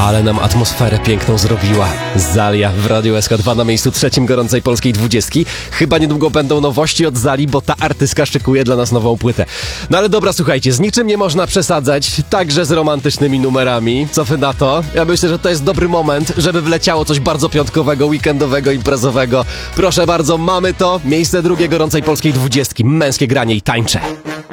Ale nam atmosferę piękną zrobiła Zalia w Radiu SK2 na miejscu trzecim gorącej polskiej 20. Chyba niedługo będą nowości od Zali, bo ta artystka szykuje dla nas nową płytę. No ale dobra, słuchajcie, z niczym nie można przesadzać, także z romantycznymi numerami. Co wy na to? Ja myślę, że to jest dobry moment, żeby wleciało coś bardzo piątkowego, weekendowego, imprezowego. Proszę bardzo, mamy to. Miejsce drugie gorącej polskiej 20. Męskie granie i tańcze.